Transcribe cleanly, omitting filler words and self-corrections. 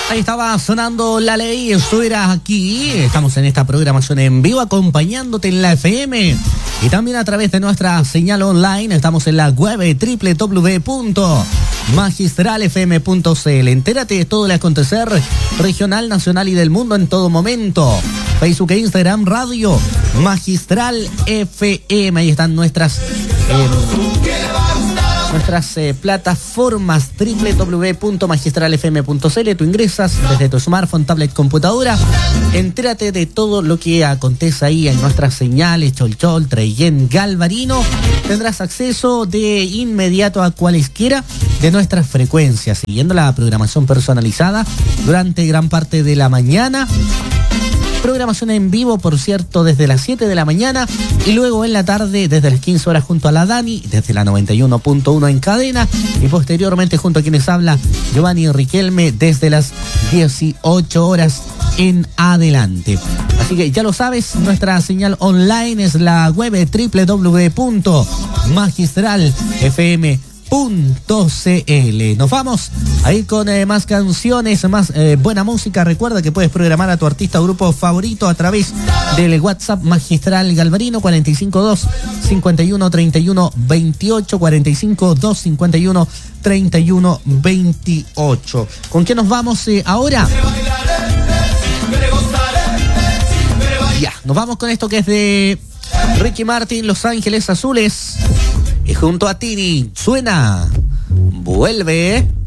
Ahí estaba sonando La Ley, estuvieras aquí. Estamos en esta programación en vivo acompañándote en la FM y también a través de nuestra señal online. Estamos en la web www.magistralfm.cl. Entérate de todo el acontecer regional, nacional y del mundo en todo momento. Facebook e Instagram, Radio Magistral FM. Ahí están nuestras plataformas www.magistralfm.cl. Tú ingresas desde tu smartphone, tablet, computadora. Entérate de todo lo que acontece ahí en nuestras señales, Cholchol, Treyén, Galvarino. Tendrás acceso de inmediato a cualesquiera de nuestras frecuencias, siguiendo la programación personalizada durante gran parte de la mañana. Programación en vivo, por cierto, desde las 7 de la mañana y luego en la tarde desde las 15 horas junto a la Dani, desde la 91.1 en cadena y posteriormente junto a quienes habla Giovanni Riquelme desde las 18 horas en adelante. Así que ya lo sabes, nuestra señal online es la web www.magistralfm.cl. Nos vamos a ir con más canciones, más buena música. Recuerda que puedes programar a tu artista o grupo favorito a través del WhatsApp Magistral Galvarino 452 51 31 28 452 51 31 28. ¿Con qué nos vamos ahora? Ya, nos vamos con esto que es de Ricky Martin, Los Ángeles Azules. Y junto a Tini suena Vuelve.